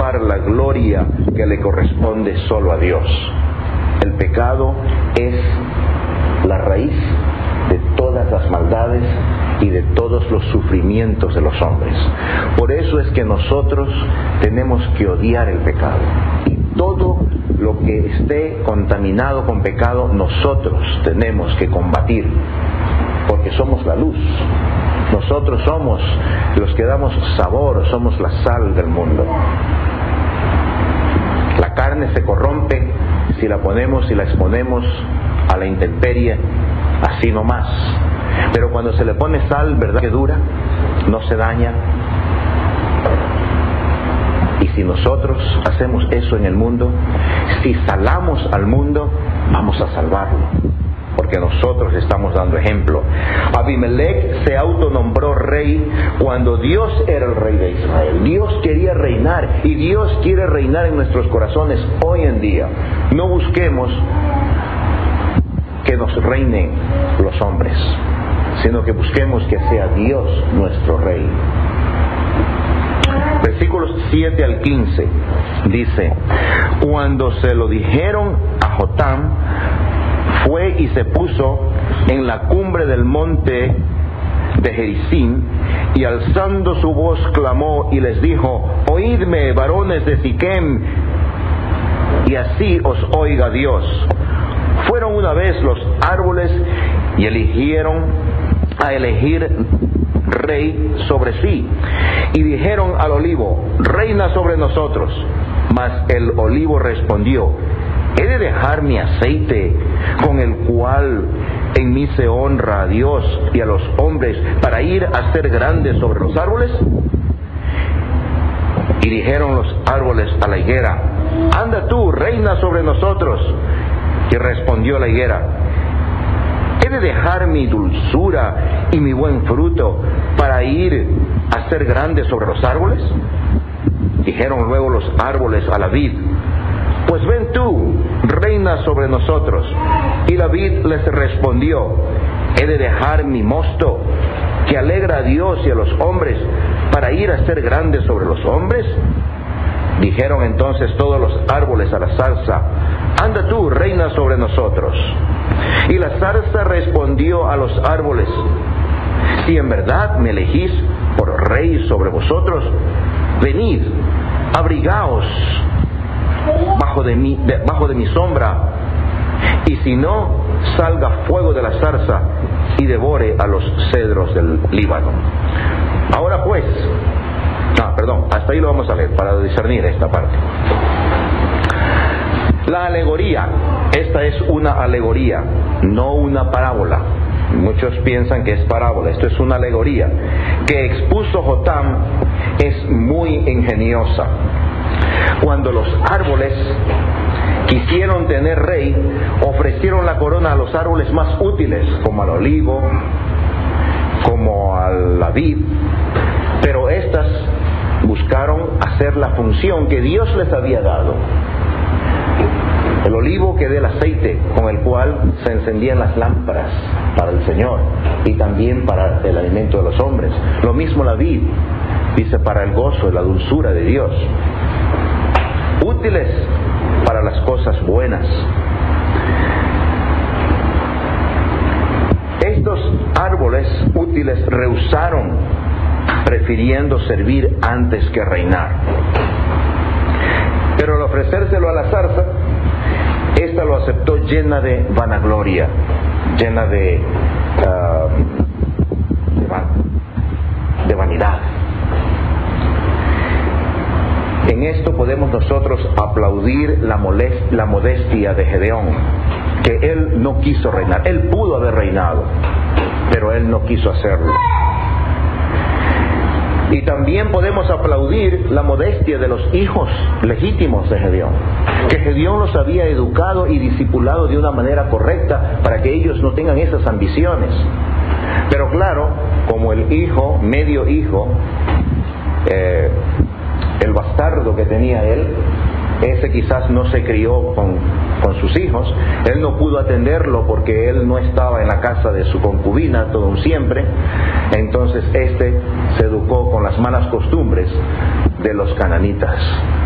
usurpar la gloria que le corresponde solo a Dios. El pecado es la raíz de todas las maldades y de todos los sufrimientos de los hombres. Por eso es que nosotros tenemos que odiar el pecado. Y todo lo que esté contaminado con pecado, nosotros tenemos que combatir, porque somos la luz. Nosotros somos los que damos sabor, somos la sal del mundo. La carne se corrompe si la ponemos y la exponemos a la intemperie, así nomás. Pero cuando se le pone sal, ¿verdad que dura? No se daña. Y si nosotros hacemos eso en el mundo, si salamos al mundo, vamos a salvarlo, porque nosotros estamos dando ejemplo. Abimelech se autonombró rey cuando Dios era el rey de Israel. Dios quería reinar y Dios quiere reinar en nuestros corazones hoy en día. No busquemos que nos reinen los hombres, sino que busquemos que sea Dios nuestro rey. Versículos 7 al 15 dice: cuando se lo dijeron a Jotam, fue y se puso en la cumbre del monte de Gerizim, y alzando su voz clamó y les dijo: oídme, varones de Siquem, y así os oiga Dios. Fueron una vez los árboles y eligieron a elegir rey sobre sí, y dijeron al olivo: reina sobre nosotros. Mas el olivo respondió: ¿he de dejar mi aceite, con el cual en mí se honra a Dios y a los hombres, para ir a ser grande sobre los árboles? Y dijeron los árboles a la higuera: anda tú, reina sobre nosotros. Y respondió la higuera: ¿he de dejar mi dulzura y mi buen fruto para ir a ser grande sobre los árboles? Dijeron luego los árboles a la vid: pues ven tú, reina sobre nosotros. Y la vid les respondió: ¿he de dejar mi mosto, que alegra a Dios y a los hombres, para ir a ser grande sobre los hombres? Dijeron entonces todos los árboles a la zarza: anda tú, reina sobre nosotros. Y la zarza respondió a los árboles: si en verdad me elegís por rey sobre vosotros, venid, abrigaos bajo de mi sombra, y si no, salga fuego de la zarza y devore a los cedros del Líbano. Ahora pues, hasta ahí lo vamos a leer para discernir esta parte. La alegoría, esta es una alegoría, no una parábola. Muchos piensan que es parábola, esto es una alegoría que expuso Jotam, es muy ingeniosa. Cuando los árboles quisieron tener rey, ofrecieron la corona a los árboles más útiles, como al olivo, como a la vid, pero estas buscaron hacer la función que Dios les había dado. El olivo que dé el aceite con el cual se encendían las lámparas para el Señor y también para el alimento de los hombres. Lo mismo la vid, dice, para el gozo y la dulzura de Dios. Útiles para las cosas buenas. Estos árboles útiles rehusaron, prefiriendo servir antes que reinar. Pero al ofrecérselo a la zarza, esta lo aceptó llena de vanagloria, llena de vanidad. En esto podemos nosotros aplaudir la modestia de Gedeón, que él no quiso reinar. Él pudo haber reinado, pero él no quiso hacerlo. Y también podemos aplaudir la modestia de los hijos legítimos de Gedeón, que Gedeón los había educado y discipulado de una manera correcta para que ellos no tengan esas ambiciones. Pero claro, como el hijo, medio hijo, el bastardo que tenía él, ese quizás no se crió con sus hijos, él no pudo atenderlo porque él no estaba en la casa de su concubina todo un siempre. Entonces se educó con las malas costumbres de los cananitas.